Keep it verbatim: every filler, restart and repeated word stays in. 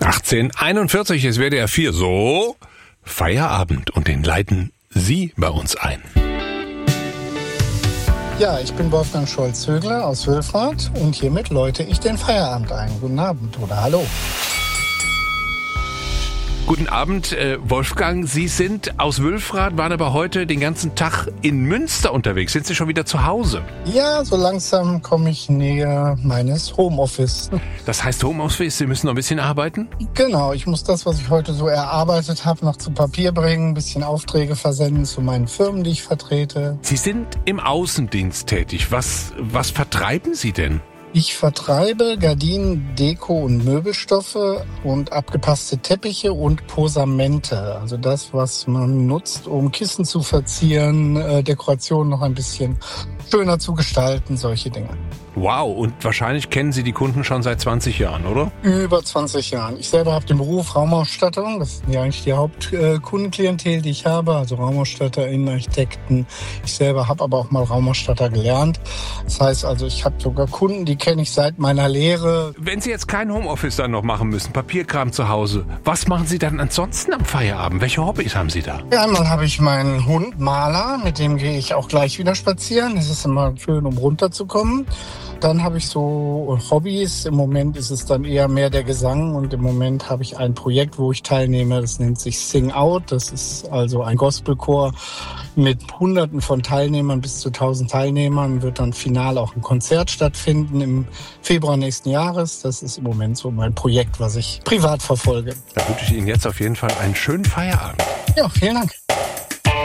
achtzehn Uhr einundvierzig, es wäre der vier. So, Feierabend und den leiten Sie bei uns ein. Ja, ich bin Wolfgang Scholz-Högler aus Wülfrath und hiermit läute ich den Feierabend ein. Guten Abend oder hallo. Guten Abend, äh, Wolfgang. Sie sind aus Wülfrath, waren aber heute den ganzen Tag in Münster unterwegs. Sind Sie schon wieder zu Hause? Ja, so langsam komme ich näher meines Homeoffice. Das heißt Homeoffice, Sie müssen noch ein bisschen arbeiten? Genau, ich muss das, was ich heute so erarbeitet habe, noch zu Papier bringen, ein bisschen Aufträge versenden zu meinen Firmen, die ich vertrete. Sie sind im Außendienst tätig. Was, was vertreiben Sie denn? Ich vertreibe Gardinen, Deko und Möbelstoffe und abgepasste Teppiche und Posamente. Also das, was man nutzt, um Kissen zu verzieren, äh, Dekorationen noch ein bisschen schöner zu gestalten, solche Dinge. Wow, und wahrscheinlich kennen Sie die Kunden schon seit zwanzig Jahren, oder? Über zwanzig Jahren. Ich selber habe den Beruf Raumausstattung. Das ist ja eigentlich die Hauptkundenklientel, die ich habe. Also Raumausstatter, Innenarchitekten. Ich selber habe aber auch mal Raumausstatter gelernt. Das heißt also, ich habe sogar Kunden, die kenne ich seit meiner Lehre. Wenn Sie jetzt kein Homeoffice dann noch machen müssen, Papierkram zu Hause, was machen Sie dann ansonsten am Feierabend? Welche Hobbys haben Sie da? Ja, einmal habe ich meinen Hund Maler, mit dem gehe ich auch gleich wieder spazieren. Es ist immer schön, um runterzukommen. Dann habe ich so Hobbys. Im Moment ist es dann eher mehr der Gesang und im Moment habe ich ein Projekt, wo ich teilnehme. Das nennt sich Sing Out. Das ist also ein Gospelchor mit Hunderten von Teilnehmern, bis zu tausend Teilnehmern. Wird dann final auch ein Konzert stattfinden im Februar nächsten Jahres. Das ist im Moment so mein Projekt, was ich privat verfolge. Da wünsche ich Ihnen jetzt auf jeden Fall einen schönen Feierabend. Ja, vielen Dank.